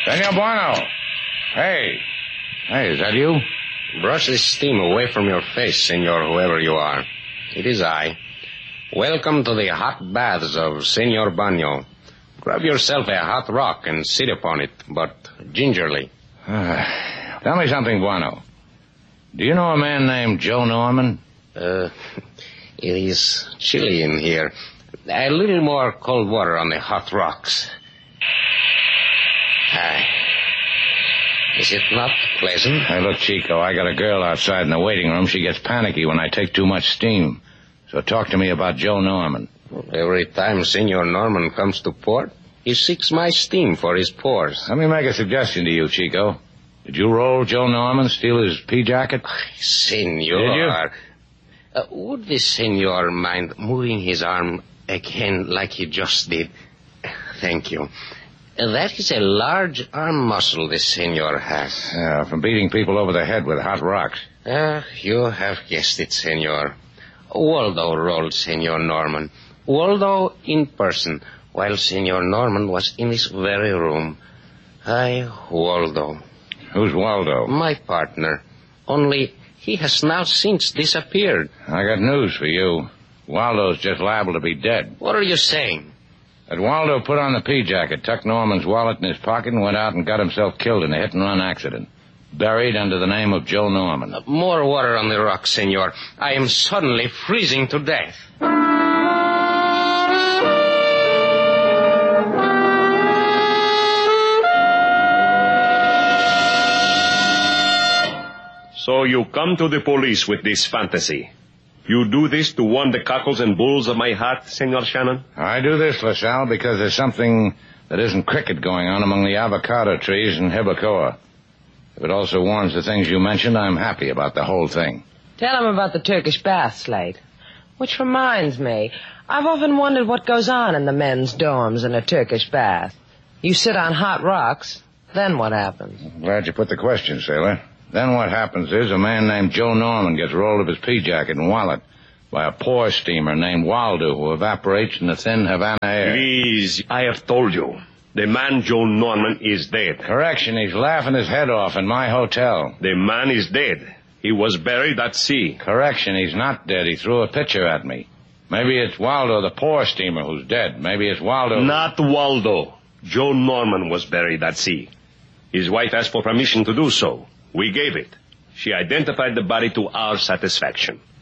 Senor Bueno. Hey, is that you? Brush this steam away from your face, senor, whoever you are. It is I. Welcome to the hot baths of Senor Bano. Grab yourself a hot rock and sit upon it, but gingerly. Tell me something, Bueno. Do you know a man named Joe Norman? It is chilly in here. A little more cold water on the hot rocks. Is it not pleasant? Hey, look, Chico, I got a girl outside in the waiting room. She gets panicky when I take too much steam. So talk to me about Joe Norman. Every time Senor Norman comes to port, he seeks my steam for his pores. Let me make a suggestion to you, Chico. Did you roll Joe Norman, steal his pea jacket? Senor. Did you? Would the senor mind moving his arm again like he just did? Thank you. That is a large arm muscle the senor has. Yeah, from beating people over the head with hot rocks. You have guessed it, senor. Waldo rolled Senor Norman. Waldo in person, while Senor Norman was in this very room. Waldo. Who's Waldo? My partner. Only he has now since disappeared. I got news for you. Waldo's just liable to be dead. What are you saying? That Waldo put on the pea jacket, tucked Norman's wallet in his pocket, and went out and got himself killed in a hit-and-run accident. Buried under the name of Joe Norman. More water on the rocks, senor. I am suddenly freezing to death. So you come to the police with this fantasy. You do this to warn the cockles and bulls of my heart, Senor Shannon? I do this, LaSalle, because there's something that isn't cricket going on among the avocado trees in Hibacoa. If it also warns the things you mentioned, I'm happy about the whole thing. Tell him about the Turkish bath, Slate. Which reminds me, I've often wondered what goes on in the men's dorms in a Turkish bath. You sit on hot rocks, then what happens? Glad you put the question, sailor. Then what happens is a man named Joe Norman gets rolled of his pea jacket and wallet by a pore steamer named Waldo who evaporates in the thin Havana air. Please, I have told you. The man Joe Norman is dead. Correction, he's laughing his head off in my hotel. The man is dead. He was buried at sea. Correction, he's not dead. He threw a picture at me. Maybe it's Waldo, the pore steamer, who's dead. Maybe it's Waldo... Not Waldo. Joe Norman was buried at sea. His wife asked for permission to do so. We gave it. She identified the body to our satisfaction.